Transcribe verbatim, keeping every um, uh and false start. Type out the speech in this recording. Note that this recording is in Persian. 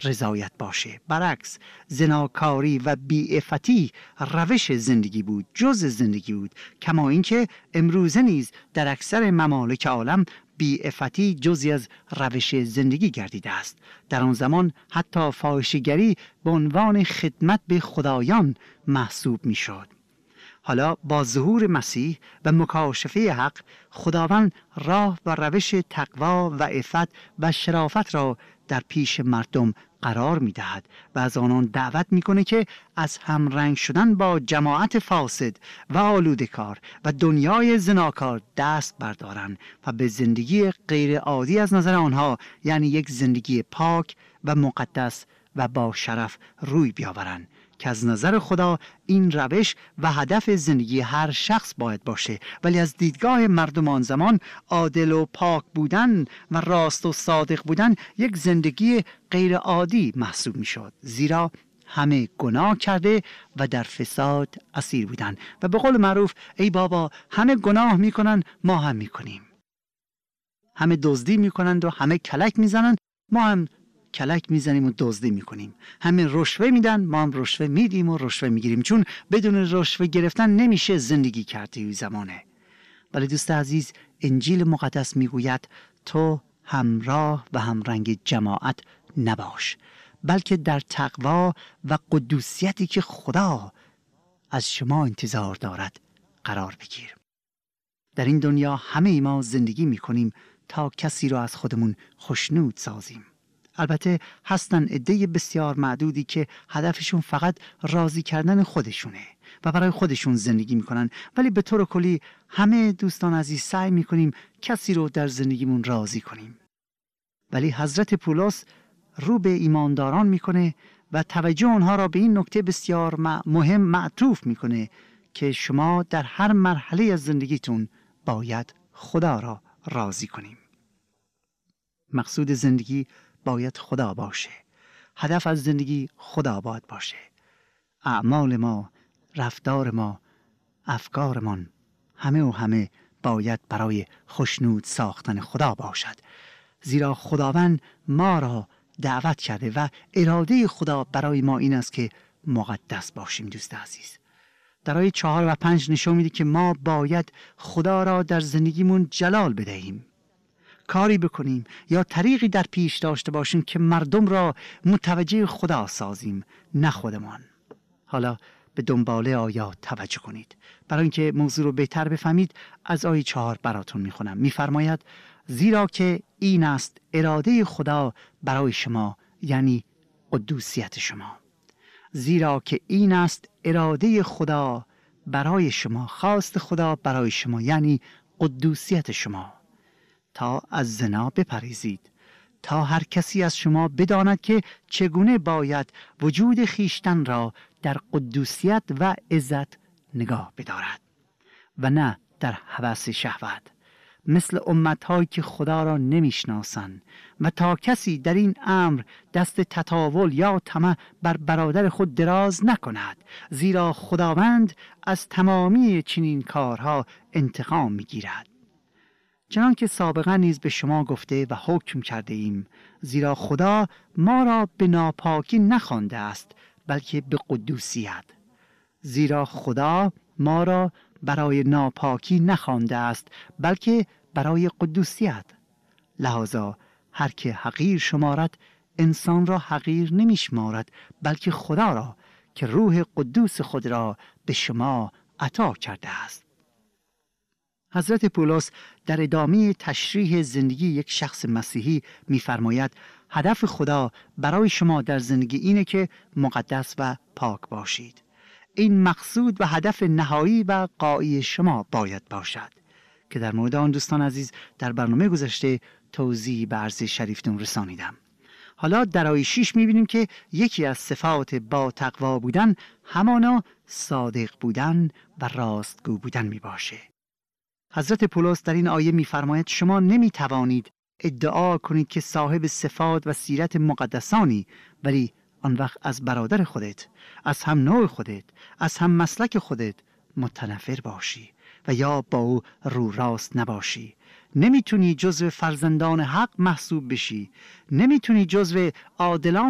رضایت باشه. برعکس زناکاری و بی‌عفتی روش زندگی بود، جز زندگی بود. کما اینکه امروزه نیز در اکثر ممالک عالم بی‌عفتی جزئی از روش زندگی گردیده است. در آن زمان حتی فاحشه‌گری به عنوان خدمت به خدایان محسوب می‌شد. حالا با ظهور مسیح و مکاشفه حق، خداوند راه و روش تقوا و عفت و شرافت را در پیش مردم قرار می دهد و از آنان دعوت می کنه که از همرنگ شدن با جماعت فاسد و آلودکار و دنیای زناکار دست بردارن و به زندگی غیر عادی از نظر آنها، یعنی یک زندگی پاک و مقدس و با شرف روی بیاورن، که از نظر خدا این روش و هدف زندگی هر شخص باید باشه. ولی از دیدگاه مردم آن زمان عادل و پاک بودن و راست و صادق بودن یک زندگی غیر عادی محسوب می شد، زیرا همه گناه کرده و در فساد اسیر بودن و به قول معروف ای بابا همه گناه میکنن ما هم میکنیم، همه دزدی میکنند و همه کلک میزنن ما هم کلک میزنیم و دزدی میکنیم، همه رشوه میدن ما هم رشوه میدیم و رشوه میگیریم، چون بدون رشوه گرفتن نمیشه زندگی کرد توی زمانه. ولی دوست عزیز، انجیل مقدس میگوید تو همراه و همرنگ جماعت نباش، بلکه در تقوا و قدوسیتی که خدا از شما انتظار دارد قرار بگیر. در این دنیا همه ما زندگی میکنیم تا کسی را از خودمون خوشنود سازیم. البته هستن عده بسیار معدودی که هدفشون فقط راضی کردن خودشونه و برای خودشون زندگی میکنن، ولی به طور کلی همه دوستان عزیز سعی میکنیم کسی رو در زندگیمون راضی کنیم. ولی حضرت پولس رو به ایمانداران میکنه و توجه اونها را به این نکته بسیار مهم معطوف میکنه که شما در هر مرحله از زندگیتون باید خدا را راضی کنیم. مقصود زندگی باید خدا باشه، هدف از زندگی خدا باید باشه. اعمال ما، رفتار ما، افکارمان، همه و همه باید برای خوشنود ساختن خدا باشد، زیرا خداوند ما را دعوت کرده و اراده خدا برای ما این است که مقدس باشیم. دوست عزیز، در آیه چهار و پنج نشون میده که ما باید خدا را در زندگیمون جلال بدهیم، کاری بکنیم یا طریقی در پیش داشته باشیم که مردم را متوجه خدا سازیم، نه خودمان. حالا به دنباله آیات توجه کنید. برای اینکه موضوع رو بهتر بفهمید از آیه چهار براتون میخونم. میفرماید زیرا که این است اراده خدا برای شما، یعنی قدوسیت شما. زیرا که این است اراده خدا برای شما، خواست خدا برای شما، یعنی قدوسیت شما، تا از زنا بپرهیزید، تا هر کسی از شما بداند که چگونه باید وجود خیشتن را در قدوسیت و عزت نگاه بدارد و نه در هوس شهوت، مثل امت‌هایی که خدا را نمیشناسند، و تا کسی در این امر دست تطاول یا طمع بر برادر خود دراز نکند، زیرا خداوند از تمامی چنین کارها انتقام میگیرد. چنان که سابقا نیز به شما گفته و حکم کرده ایم، زیرا خدا ما را به ناپاکی نخوانده است بلکه به قدوسیت. زیرا خدا ما را برای ناپاکی نخوانده است بلکه برای قدوسیت. لذا هر که حقیر شمارد انسان را حقیر نمیشمارد بلکه خدا را که روح قدوس خود را به شما عطا کرده است. حضرت پولس در ادامه تشریح زندگی یک شخص مسیحی می‌فرماید هدف خدا برای شما در زندگی اینه که مقدس و پاک باشید. این مقصود و هدف نهایی و غایی شما باید باشد که در مورد آن دوستان عزیز در برنامه گذشته توضیح به عرض شریفتون رسانیدم. حالا در آیه شش می‌بینیم که یکی از صفات با تقوا بودن همانا صادق بودن و راستگو بودن میباشه. حضرت پولس در این آیه می‌فرماید شما نمی‌توانید ادعا کنید که صاحب صفات و سیرت مقدسانی، ولی آن وقت از برادر خودت، از هم نوع خودت، از هم مسلک خودت متنفر باشی و یا با او رو راست نباشی. نمیتونی جزو فرزندان حق محسوب بشی، نمیتونی جزو عادلان